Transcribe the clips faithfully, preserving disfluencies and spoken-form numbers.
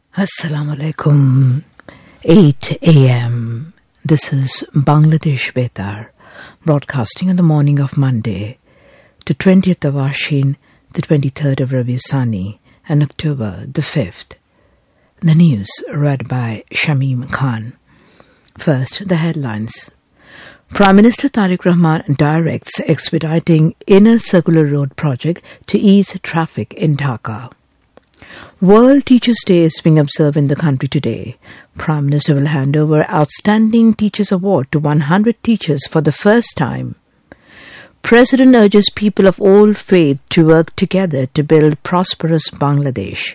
Assalamu alaikum. eight a.m. This is Bangladesh Betar, broadcasting on the morning of Monday, the twentieth of Ashin, the twenty-third of Rabi Sani, and October the fifth. The news read by Shamim Khan. First, the headlines. Prime Minister Tariq Rahman directs expediting Inner Circular Road project to ease traffic in Dhaka. World Teachers' Day is being observed in the country today. Prime Minister will hand over Outstanding Teachers Award to one hundred teachers for the first time. President urges people of all faith to work together to build prosperous Bangladesh.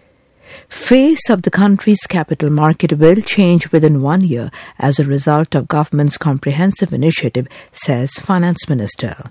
Face of the country's capital market will change within one year as a result of government's comprehensive initiative, says Finance Minister.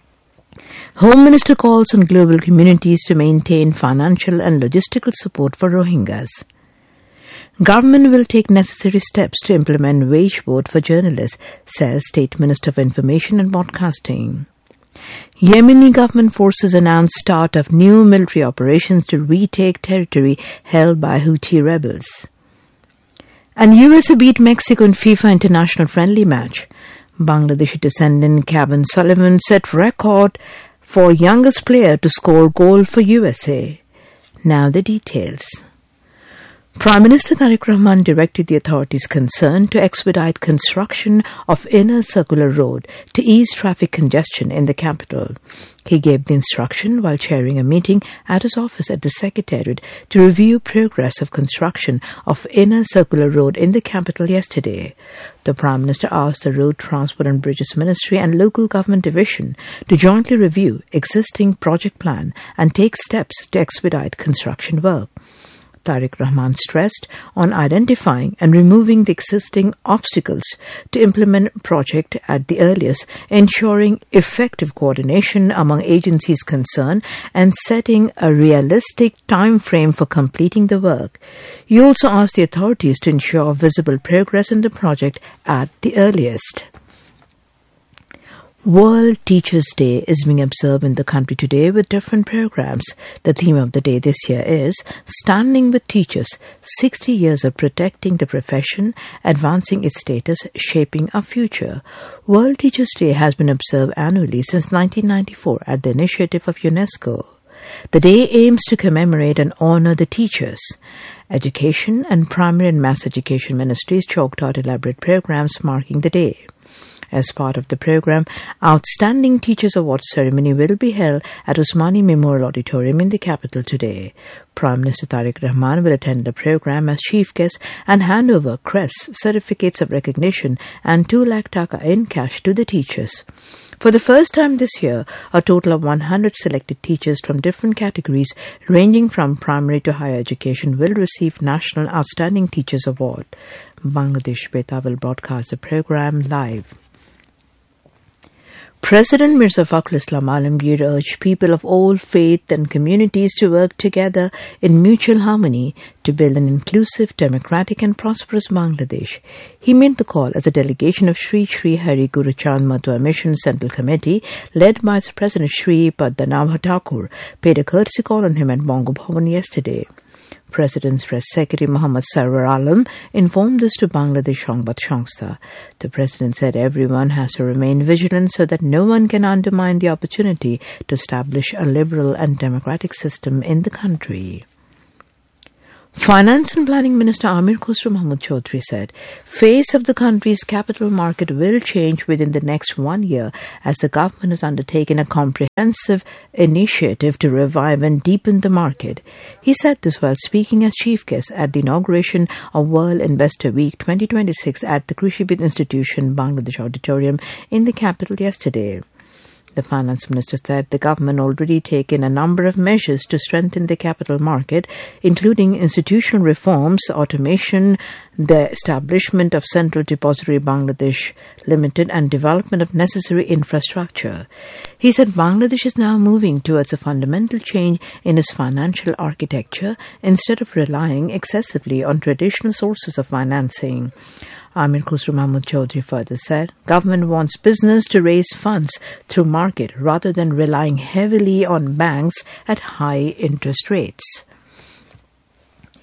Home Minister calls on global communities to maintain financial and logistical support for Rohingyas. Government will take necessary steps to implement wage vote for journalists, says State Minister of Information and Broadcasting. Yemeni government forces announced start of new military operations to retake territory held by Houthi rebels. And U S A beat Mexico in FIFA International friendly match. Bangladeshi descendant Kevin Sullivan set record for youngest player to score goal for U S A. Now the details. Prime Minister Tariq Rahman directed the authorities concerned to expedite construction of Inner Circular Road to ease traffic congestion in the capital. He gave the instruction while chairing a meeting at his office at the Secretariat to review progress of construction of Inner Circular Road in the capital yesterday. The Prime Minister asked the Road Transport and Bridges Ministry and Local Government Division to jointly review existing project plan and take steps to expedite construction work. Tariq Rahman stressed on identifying and removing the existing obstacles to implement project at the earliest, ensuring effective coordination among agencies concerned and setting a realistic time frame for completing the work. He also asked the authorities to ensure visible progress in the project at the earliest. World Teachers' Day is being observed in the country today with different programs. The theme of the day this year is Standing with Teachers, sixty years of protecting the profession, advancing its status, shaping our future. World Teachers' Day has been observed annually since nineteen ninety-four at the initiative of UNESCO. The day aims to commemorate and honor the teachers. Education and Primary and Mass Education Ministries chalked out elaborate programs marking the day. As part of the program, Outstanding Teachers Award ceremony will be held at Usmani Memorial Auditorium in the capital today. Prime Minister Tariq Rahman will attend the program as chief guest and hand over crests, certificates of recognition and two lakh taka in cash to the teachers. For the first time this year, a total of one hundred selected teachers from different categories ranging from primary to higher education will receive National Outstanding Teachers Award. Bangladesh Betar will broadcast the program live. President Mirza Fakhrul Islam Alamgir urged people of all faith and communities to work together in mutual harmony to build an inclusive, democratic and prosperous Bangladesh. He made the call as a delegation of Sri Sri Hari Guru Chand Matua Mission Central Committee, led by its President Sri Padmanabha Thakur, paid a courtesy call on him at Bongo Bhavan yesterday. President's Press Secretary Muhammad Sarwar Alam informed this to Bangladesh Sangbad Sangstha. The President said everyone has to remain vigilant so that no one can undermine the opportunity to establish a liberal and democratic system in the country. Finance and Planning Minister Amir Khosrow Mahmood Chaudhry said, face of the country's capital market will change within the next one year as the government has undertaken a comprehensive initiative to revive and deepen the market. He said this while speaking as chief guest at the inauguration of World Investor Week twenty twenty-six at the Krishibid Institution Bangladesh Auditorium in the capital yesterday. The finance minister said the government already taken a number of measures to strengthen the capital market, including institutional reforms, automation, the establishment of Central Depository Bangladesh Limited, and development of necessary infrastructure. He said Bangladesh is now moving towards a fundamental change in its financial architecture instead of relying excessively on traditional sources of financing. Amir Khosrow Mahmood Chaudhry further said, government wants business to raise funds through market rather than relying heavily on banks at high interest rates.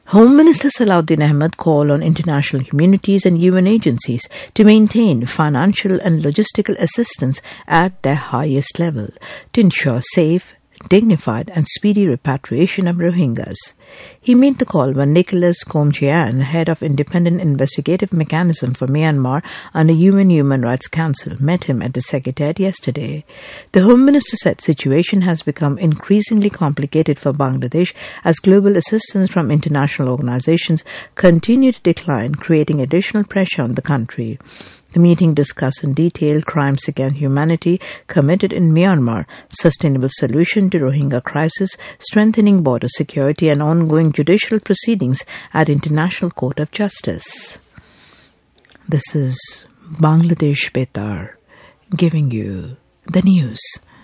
Home Minister Salahuddin Ahmed called on international communities and U N agencies to maintain financial and logistical assistance at their highest level to ensure safe, dignified and speedy repatriation of Rohingyas. He made the call when Nicholas Komjian, head of Independent Investigative Mechanism for Myanmar under U N Human Rights Council, met him at the Secretariat yesterday. The Home Minister said the situation has become increasingly complicated for Bangladesh as global assistance from international organizations continue to decline, creating additional pressure on the country. The meeting discussed in detail crimes against humanity committed in Myanmar, sustainable solution to Rohingya crisis, strengthening border security and ongoing judicial proceedings at International Court of Justice. This is Bangladesh Betar giving you the news.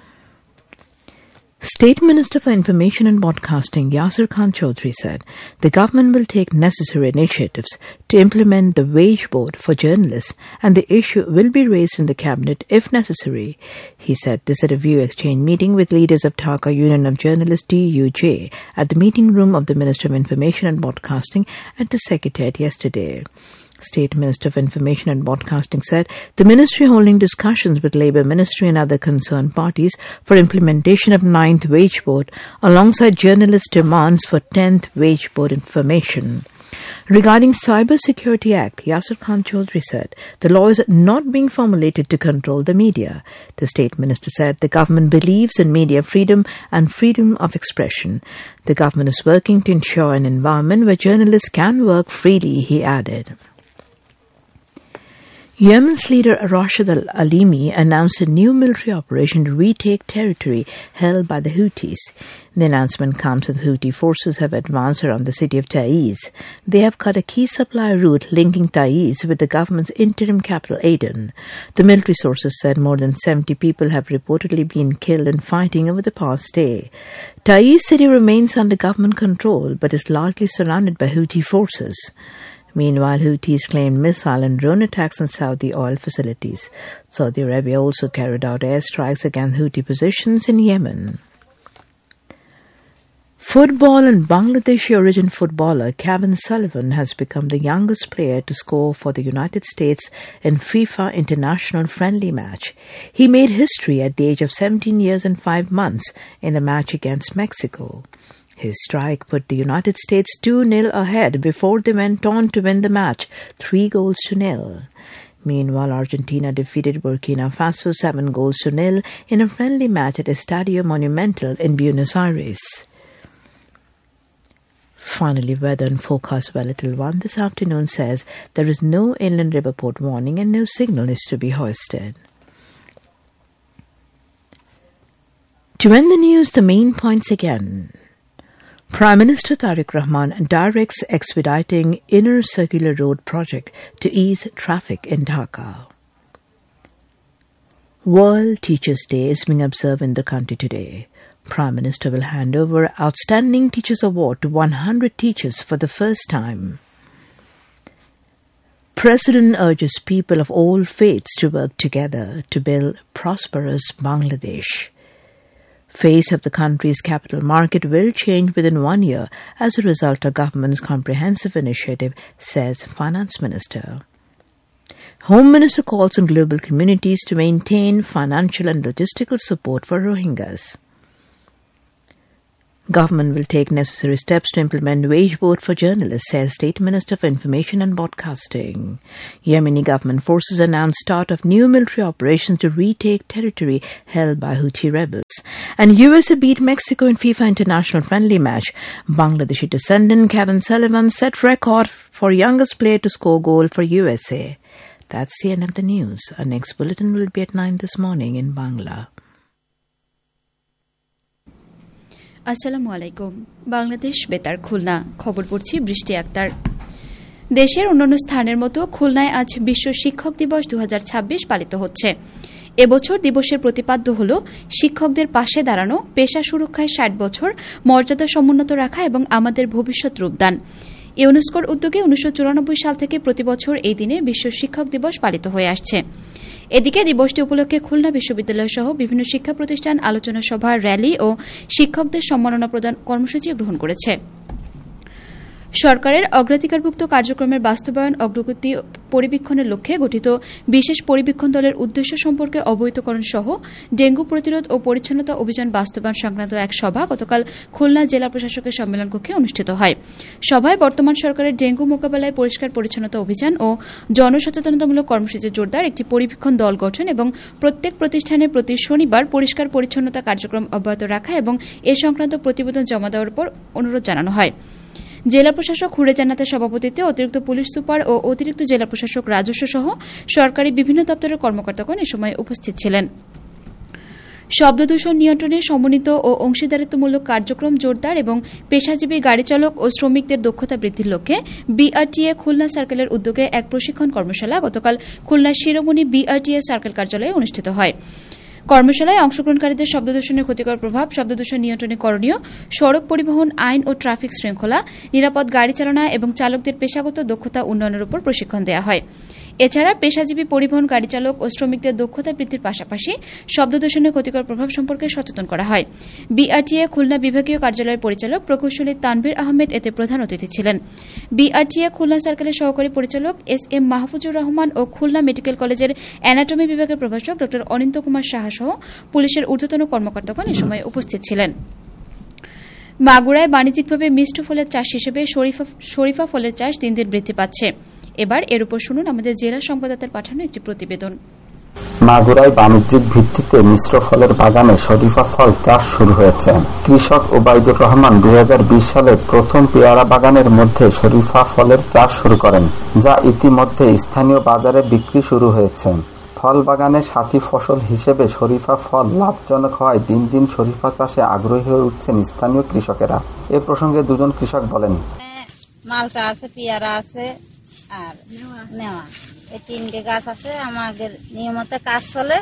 State Minister for Information and Broadcasting Yasir Khan Chaudhry said the government will take necessary initiatives to implement the wage board for journalists and the issue will be raised in the cabinet if necessary. He said this at a view exchange meeting with leaders of Dhaka Union of Journalists D U J at the meeting room of the Minister of Information and Broadcasting at the Secretariat yesterday. State Minister of Information and Broadcasting said the ministry holding discussions with Labour Ministry and other concerned parties for implementation of ninth Wage Board alongside journalists' demands for tenth Wage Board information. Regarding Cyber Security Act, Yasir Khan Chaudhry said the law is not being formulated to control the media. The State Minister said the government believes in media freedom and freedom of expression. The government is working to ensure an environment where journalists can work freely, he added. Yemen's leader Rashid al-Alimi announced a new military operation to retake territory held by the Houthis. The announcement comes as Houthi forces have advanced around the city of Taiz. They have cut a key supply route linking Taiz with the government's interim capital Aden. The military sources said more than seventy people have reportedly been killed in fighting over the past day. Taiz city remains under government control but is largely surrounded by Houthi forces. Meanwhile, Houthis claimed missile and drone attacks on Saudi oil facilities. Saudi Arabia also carried out airstrikes against Houthi positions in Yemen. Football and Bangladeshi origin footballer Kevin Sullivan has become the youngest player to score for the United States in FIFA International Friendly match. He made history at the age of seventeen years and five months in the match against Mexico. His strike put the United States two nil ahead before they went on to win the match three goals to nil. Meanwhile, Argentina defeated Burkina Faso seven goals to nil in a friendly match at Estadio Monumental in Buenos Aires. Finally, weather and forecast by Little One this afternoon says there is no inland river port warning and no signal is to be hoisted. To end the news, the main points again. Prime Minister Tariq Rahman directs expediting Inner Circular Road project to ease traffic in Dhaka. World Teachers' Day is being observed in the country today. Prime Minister will hand over Outstanding Teachers Award to one hundred teachers for the first time. President urges people of all faiths to work together to build prosperous Bangladesh. Face of the country's capital market will change within one year as a result of government's comprehensive initiative, says Finance Minister. Home Minister calls on global communities to maintain financial and logistical support for Rohingyas. Government will take necessary steps to implement wage board for journalists, says State Minister for Information and Broadcasting. Yemeni government forces announced start of new military operations to retake territory held by Houthi rebels. And U S A beat Mexico in FIFA International Friendly match. Bangladeshi descendant Kevin Sullivan set record for youngest player to score goal for U S A. That's the end of the news. Our next bulletin will be at nine this morning in Bangla. আসসালামু আলাইকুম বাংলাদেশ বেতার খুলনা খবর পড়ছি বৃষ্টি আক্তার দেশের অন্যান্য স্থানের মতো খুলনায় আজ বিশ্ব শিক্ষক দিবস দুই হাজার ছাব্বিশ পালিত হচ্ছে এবছর দিবসের প্রতিপাদ্য হল শিক্ষকদের পাশে দাঁড়ানো পেশা সুরক্ষায় ষাট বছর মর্যাদা সমুন্নত রাখা এবং আমাদের ভবিষ্যৎ রূপদান ইউনেস্কোর উদ্যোগে উনিশশো চুরানব্বই সাল থেকে প্রতিবছর এই দিনে বিশ্ব শিক্ষক দিবস পালিত হয়ে আসছে এদিকে দিবসটি উপলক্ষে খুলনা বিশ্ববিদ্যালয় সহ বিভিন্ন শিক্ষা প্রতিষ্ঠান আলোচনা সভা র্যালি ও শিক্ষকদের সম্মাননা প্রদান কর্মসূচি গ্রহণ করেছে সরকারের অগ্রাধিকারভুক্ত কার্যক্রমের বাস্তবায়ন অগ্রগতি পরিবীক্ষণের লক্ষ্যে গঠিত বিশেষ পরিবীক্ষণ দলের উদ্দেশ্য সম্পর্কে অবহিতকরণ সহ ডেঙ্গু প্রতিরোধ ও পরিচ্ছন্নতা অভিযান বাস্তবায়ন সংক্রান্ত এক সভা গতকাল খুলনা জেলা প্রশাসকের সম্মেলন কক্ষে অনুষ্ঠিত হয়। সভায় বর্তমান সরকারের ডেঙ্গু মোকাবেলায় পরিষ্কার পরিচ্ছন্নতা অভিযান ও জনসচেতনতামূলক কর্মসূচি জোরদার একটি পরিবীক্ষণ দল গঠন এবং প্রত্যেক প্রতিষ্ঠানে প্রতি শনিবার পরিষ্কার পরিচ্ছন্নতা কার্যক্রম অব্যাহত রাখা এবং এ সংক্রান্ত প্রতিবেদন জমা দেওয়ার উপর অনুরোধ জানানো হয়। জেলা প্রশাসক হুরে জান্নাতের সভাপতিত্বে অতিরিক্ত পুলিশ সুপার ও অতিরিক্ত জেলা প্রশাসক রাজস্ব সহ সরকারি বিভিন্ন দপ্তরের কর্মকর্তাগণ এ সময় উপস্থিত ছিলেন। শব্দদূষণ নিয়ন্ত্রণে সমন্বিত ও অংশীদারিত্বমূলক কার্যক্রম জোরদার এবং পেশাজীবী গাড়ি চালক ও শ্রমিকদের দক্ষতা বৃদ্ধির লক্ষ্যে বিআরটিএ খুলনা সার্কেলের উদ্যোগে এক প্রশিক্ষণ কর্মশালা গতকাল খুলনা শিরোমণি বিআরটিএ সার্কেল কার্যালয়ে অনুষ্ঠিত হয়। কর্মশালায় অংশগ্রহণকারীদের শব্দদূষণের ক্ষতিকর প্রভাব, শব্দদূষণ নিয়ন্ত্রণে করণীয়, সড়ক পরিবহন আইন ও ট্রাফিক শৃঙ্খলা, নিরাপদ গাড়ি চালনা এবং চালকদের পেশাগত দক্ষতা উন্নয়নের উপর প্রশিক্ষণ দেওয়া হয়। এছাড়া পেশাজীবী পরিবহন গাড়ি চালক ও শ্রমিকদের দক্ষতা বৃদ্ধির পাশাপাশি শব্দদূষণের ক্ষতিকর প্রভাব সম্পর্কে সচেতন করা হয়। বিআরটিএ খুলনা বিভাগীয় কার্যালয়ের পরিচালক প্রকৌশলী তানভীর আহমেদ এতে প্রধান অতিথি ছিলেন। বিআরটিএ খুলনা সার্কেলের সহকারী পরিচালক এস এম মাহফুজুর রহমান ও খুলনা মেডিকেল কলেজের অ্যানাটমি বিভাগের প্রভাষক ড অনিন্দ কুমার সাহা সহ পুলিশের ঊর্ধ্বতন কর্মকর্তাগণ এ সময় উপস্থিত ছিলেন। মাগুরায় বাণিজ্যিকভাবে মিষ্ট ফলের চাষ হিসেবে শরীফা ফলের চাষ দিন দিন বৃদ্ধি পাচ্ছে। এবার এর উপর শুনুন আমাদের জেলা সংবাদদাতার পাঠানো একটি প্রতিবেদন। মাগুরায় বাণিজ্যিক ভিত্তিতে মিশ্র ফলের বাগানে শরীফা ফল চাষ শুরু হয়েছে। কৃষক ওবায়দুর রহমান দুই হাজার বিশ সালে প্রথম পেয়ারা বাগানের মধ্যে শরীফা ফলের চাষ শুরু করেন, যা ইতিমধ্যে স্থানীয় বাজারে বিক্রি শুরু হয়েছে। ফল বাগানের সাথী ফসল হিসেবে শরীফা ফল লাভজনক হওয়ায় দিন দিন শরীফা চাষে আগ্রহী হয়ে উঠছেন স্থানীয় কৃষকেরা। এ প্রসঙ্গে দুজন কৃষক বলেন, মালটা আছে, পেয়ারা আছে আর নেওয়া, এই তিনটে গাছ আছে। আমাদের নিয়মিত কাজ চলে,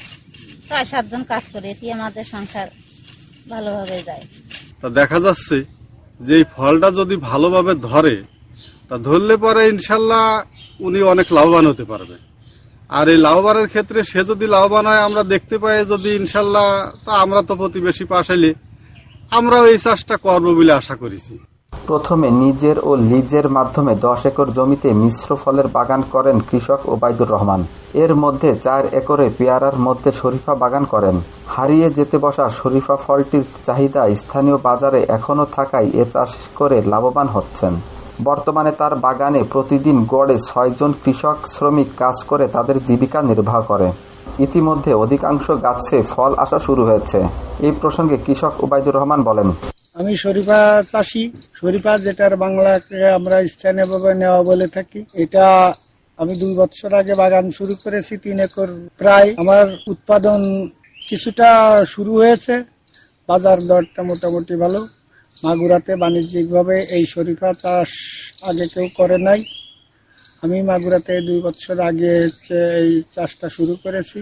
ছয় সাতজন কাজ করে, এটি আমাদের সংসার ভালোভাবে যায়। তা দেখা যাচ্ছে যে এই ফলটা যদি ভালোভাবে ধরে, তা ধরলে পরে ইনশাল্লাহ উনি অনেক লাভবান হতে পারবে। আর এই লাভবানের ক্ষেত্রে সে যদি লাভবান হয় আমরা দেখতে পাই যদি ইনশাল্লাহ, তা আমরা তো প্রতিবেশী পাশাইলে আমরাও এই চাষটা করবো বলে আশা করেছি। প্রথমে নিজের ও লিজের মাধ্যমে দশ একর জমিতে মিশ্র ফলের বাগান করেন কৃষক ওবায়দুর রহমান। এর মধ্যে চার একরে পেয়ারার মধ্যে শরীফা বাগান করেন। হারিয়ে যেতে বসা শরীফা ফলটির চাহিদা স্থানীয় বাজারে এখনো থাকায় এ চাষ করে লাভবান হচ্ছেন। বর্তমানে তার বাগানে প্রতিদিন গড়ে ছয়জন কৃষক শ্রমিক কাজ করে তাদের জীবিকা নির্বাহ করে। ইতিমধ্যে অধিকাংশ গাছে ফল আসা শুরু হয়েছে। এই প্রসঙ্গে কৃষক ওবায়দুর রহমান বলেন, আমি শরীফা চাষি। শরীফা যেটার বাংলাকে আমরা স্থানীয়ভাবে নেওয়া বলে থাকি, এটা আমি দুই বছর আগে বাগান শুরু করেছি, তিন একর প্রায়। আমার উৎপাদন কিছুটা শুরু হয়েছে, বাজার দরটা মোটামুটি ভালো। মাগুরাতে বাণিজ্যিকভাবে এই শরীফা চাষ আগে কেউ করে নাই। আমি মাগুরাতে দুই বছর আগে এই চাষটা শুরু করেছি।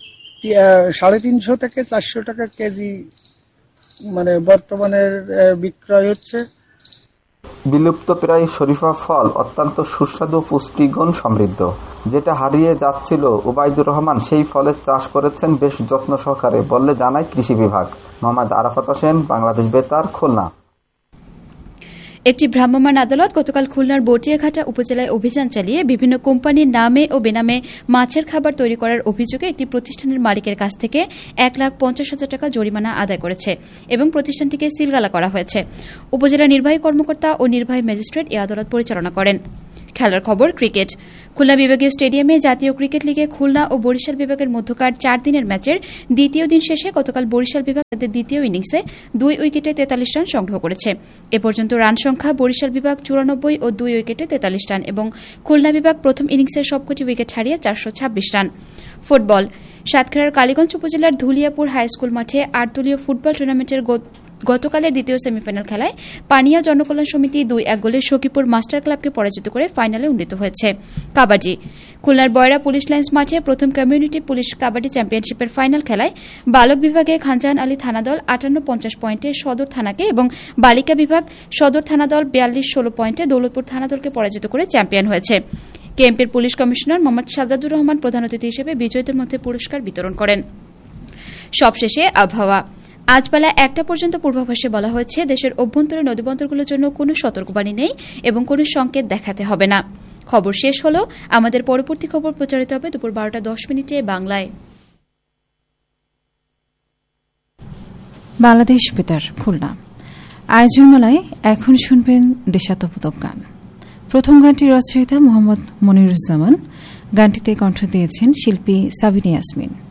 সাড়ে তিনশো থেকে চারশো টাকা কেজি মানে বর্তমানের বিক্রয় হচ্ছে। বিলুপ্ত প্রায় শরীফা ফল অত্যন্ত সুস্বাদু, পুষ্টিগুণ সমৃদ্ধ, যেটা হারিয়ে যাচ্ছিল। ওবায়দুর রহমান সেই ফলের চাষ করেছেন বেশ যত্ন সহকারে বললে জানায় কৃষি বিভাগ। মোহাম্মদ আরাফাত হোসেন, বাংলাদেশ বেতার, খুলনা। একটি ভ্রাম্যমাণ আদালত গতকাল খুলনার বটিয়াঘাটা উপজেলায় অভিযান চালিয়ে বিভিন্ন কোম্পানির নামে ও বেনামে মাছের খাবার তৈরি করার অভিযোগে একটি প্রতিষ্ঠানের মালিকের কাছ থেকে এক লাখ পঞ্চাশ হাজার টাকা জরিমানা আদায় করেছে এবং প্রতিষ্ঠানটিকে সিলগালা করা হয়েছে। উপজেলা নির্বাহী কর্মকর্তা ও নির্বাহী ম্যাজিস্ট্রেট এই আদালত পরিচালনা করেন। খেলার খবর, ক্রিকেট। খুলনা বিভাগীয় স্টেডিয়ামে জাতীয় ক্রিকেট লিগে খুলনা ও বরিশাল বিভাগের মধ্যকার চার দিনের ম্যাচের দ্বিতীয় দিন শেষে গতকাল বরিশাল বিভাগ তাদের দ্বিতীয় ইনিংসে দুই উইকেটে তেতাল্লিশ রান সংগ্রহ করেছে। এ পর্যন্ত রান সংখ্যা বরিশাল বিভাগ চুরানব্বই ও দুই উইকেটে তেতাল্লিশ রান এবং খুলনা বিভাগ প্রথম ইনিংসের সবকটি উইকেট হারিয়ে চারশো ছাব্বিশ রান। ফুটবল। সাতক্ষীরার কালীগঞ্জ উপজেলার ধুলিয়াপুর হাইস্কুল মাঠে আটদলীয় ফুটবল টুর্নামেন্টের গতকালের দ্বিতীয় সেমিফাইনাল খেলায় পানিয়া জনকল্যাণ সমিতি দুই এক গোলে সখীপুর মাস্টার ক্লাবকে পরাজিত করে ফাইনালে উন্নীত হয়েছে। কাবাডি। খুলনার বয়রা পুলিশ লাইন্স মাঠে প্রথম কমিউনিটি পুলিশ কাবাডি চ্যাম্পিয়নশিপের ফাইনাল খেলায় বালক বিভাগে খানজাহান আলী থানাদল আটান্ন পঞ্চাশ পয়েন্টে সদর থানাকে এবং বালিকা বিভাগ সদর থানাদল বিয়াল্লিশ ষোলো পয়েন্টে দৌলতপুর থানাদলকে পরাজিত করে চ্যাম্পিয়ন হয়েছে। কেএমপির পুলিশ কমিশনার মোহাম্মদ সাজ্জাদুর রহমান প্রধান অতিথি হিসেবে বিজয়ীদের মধ্যে পুরস্কার বিতরণ করেন। সবশেষে আবহাওয়া। আজ বেলা একটা পর্যন্ত পূর্বাভাসে বলা হয়েছে দেশের অভ্যন্তরে নদীবন্দরগুলোর জন্য কোনো সতর্কবাণী নেই এবং কোনো সংকেত দেখাতে হবে না। খবর শেষ হল। আমাদের পরবর্তী খবর প্রচারিত হবে দুপুর বারোটা দশ মিনিটে বাংলায়। বাংলাদেশ বেতার খুলনা আয়োজনমালায় এখন শুনবেন দেশাত্মবোধক গান। প্রথম গানটি রচয়িতা মোহাম্মদ মনিরুজ্জামান, গানটিতে কণ্ঠ দিয়েছেন শিল্পী সাবিনা ইয়াসমিন।